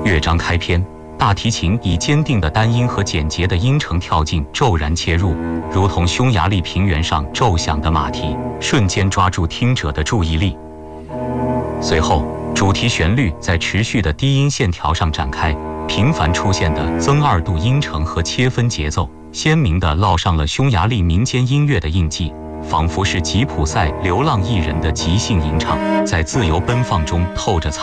乐章开篇，大提琴以坚定的单音和简洁的音程跳进骤然切入，如同匈牙利平原上骤响的马蹄，瞬间抓住听者的注意力。随后，主题旋律在持续的低音线条上展开，频繁出现的增2度音程和切分节奏，鲜明地烙上了匈牙利民间音乐的印记，仿佛是吉普赛流浪艺人的即兴吟唱，在自由奔放中透着